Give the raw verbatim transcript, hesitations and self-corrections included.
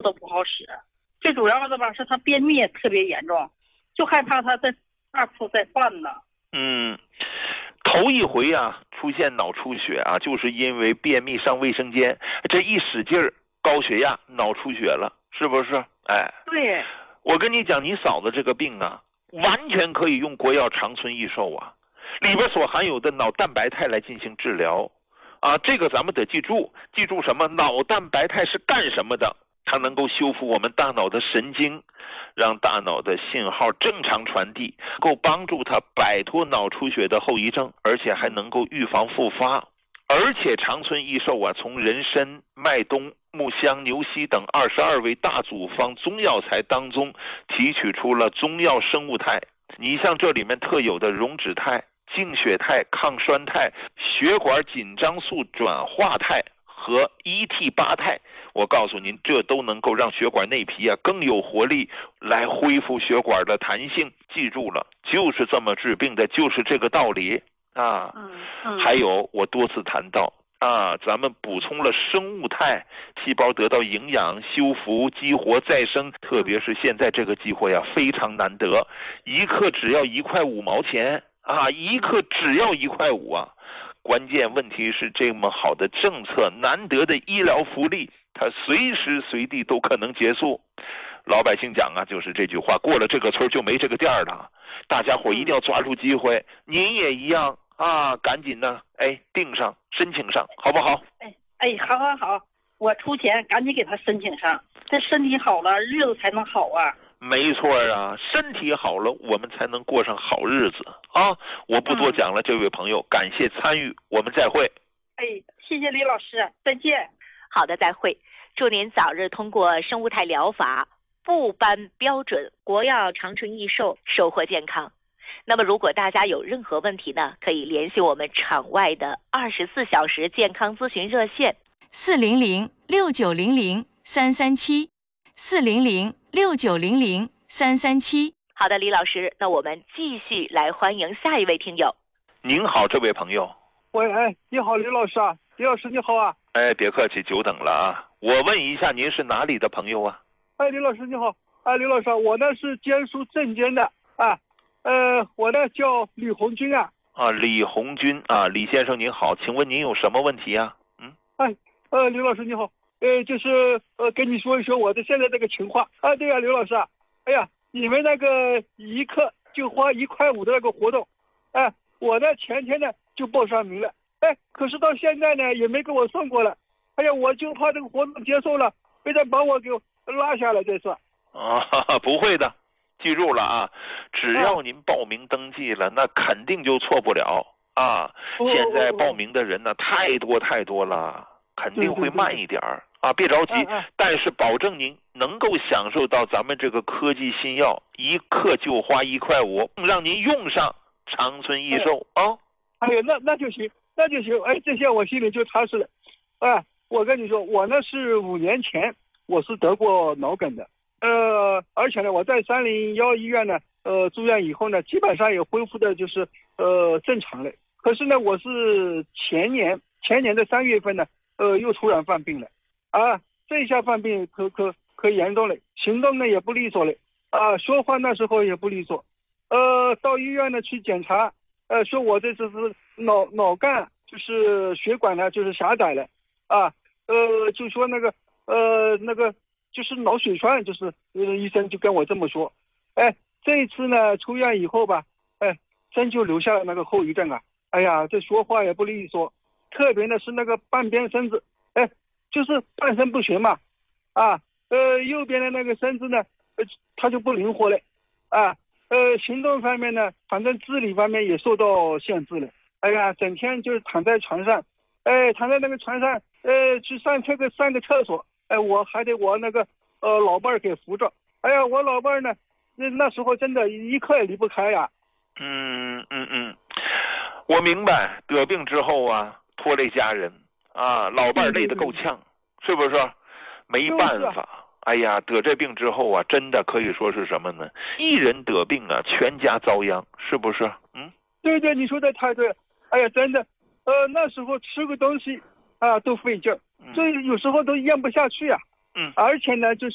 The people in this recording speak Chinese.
都不好使。最主要的吧是他便秘也特别严重，就害怕他再二次再犯呢。 嗯，头一回啊出现脑出血啊，就是因为便秘上卫生间，这一使劲儿，高血压脑出血了，是不是？哎， 对， 我跟你讲，你嫂子这个病啊，完全可以用国药长春益寿啊，里边所含有的脑蛋白肽来进行治疗啊。这个咱们得记住，记住什么？脑蛋白肽是干什么的？它能够修复我们大脑的神经，让大脑的信号正常传递，够帮助它摆脱脑出血的后遗症，而且还能够预防复发。而且长春益寿啊，从人参、麦冬、木香、牛膝等二十二味大组方中药材当中提取出了中药生物肽。你像这里面特有的溶脂肽、净血肽、抗栓肽、血管紧张素转化肽和 E T 八肽，我告诉您，这都能够让血管内皮啊更有活力，来恢复血管的弹性。记住了，就是这么治病的，就是这个道理啊。 嗯嗯， 还有我多次谈到啊，咱们补充了生物肽，细胞得到营养、修复、激活、再生，特别是现在这个机会啊，非常难得，一克只要一块五毛钱啊，一克只要一块五啊。关键问题是这么好的政策，难得的医疗福利，它随时随地都可能结束。老百姓讲啊，就是这句话，过了这个村就没这个店了。大家伙一定要抓住机会，您也一样啊，赶紧呢，哎，订上，申请上，好不好？ 哎哎，好好好，我出钱，赶紧给他申请上，这身体好了，日子才能好啊。 没错啊，身体好了，我们才能过上好日子啊！我不多讲了，这位朋友，感谢参与，我们再会。 哎，谢谢李老师，再见。 好的，再会。祝您早日通过生物肽疗法，部颁标准国药长春益寿，收获健康。那么如果大家有任何问题呢，可以联系我们场外的二十四小时健康咨询热线四零零六九零零三三七四零零六九零零三三七。 好的，李老师，那我们继续来欢迎下一位听友。 您好，这位朋友。 喂，哎，你好，李老师啊，李老师你好啊。 哎，别客气，久等了啊。我问一下，您是哪里的朋友啊？ 哎，李老师你好。哎，李老师，我呢是江苏镇江的啊，呃，我呢叫李红军啊。 啊，李红军啊，李先生您好，请问您有什么问题啊？嗯， 哎，呃，李老师你好。呃，就是呃，跟你说一说我的现在这个情况啊。对呀、啊，刘老师啊，哎呀，你们那个一克就花一块五的那个活动，哎，我呢前天呢就报上名了，哎，可是到现在呢也没给我送过来，哎呀，我就怕这个活动结束了，非得把我给拉下来，这是。 啊，不会的，记住了啊，只要您报名登记了，那肯定就错不了啊。现在报名的人呢太多太多了，肯定会慢一点儿。啊，别着急，但是保证您能够享受到咱们这个科技新药，一克就花一块五，让您用上长春益寿啊！ 哎呀，那那就行，那就行，哎，这些我心里就踏实了。哎，我跟你说，我呢是五年前我是得过脑梗的，呃，而且呢我在三零幺医院呢，呃住院以后呢，基本上也恢复的就是呃正常了。可是呢，我是前年前年的三月份呢，呃又突然犯病了。啊，这一下犯病可可可严重了，行动呢也不利索了，啊，说话那时候也不利索，呃，到医院呢去检查，呃，说我这次是脑脑干就是血管呢就是狭窄了，啊，呃，就说那个呃那个就是脑血栓，就是呃医生就跟我这么说，哎，这一次呢出院以后吧，哎，真就留下了那个后遗症啊，哎呀，这说话也不利索，特别的是那个半边身子，哎。就是半身不遂嘛，啊，呃，右边的那个身子呢，呃，它就不灵活了，啊，呃，行动方面呢，反正自理方面也受到限制了。哎呀，整天就是躺在床上，哎，躺在那个床上，呃，去上这个上个厕所，哎，我还得我那个呃老伴儿给扶着。哎呀，我老伴儿呢，那那时候真的一刻也离不开呀。 嗯嗯嗯，我明白，得病之后啊，拖累家人。啊，老伴儿累得够呛，是不是？没办法，哎呀，得这病之后啊，真的可以说是什么呢？一人得病啊，全家遭殃，是不是？嗯， 对对，你说的太对了。哎呀，真的，呃，那时候吃个东西啊都费劲儿，所以有时候都咽不下去啊。 嗯， 而且呢，就是。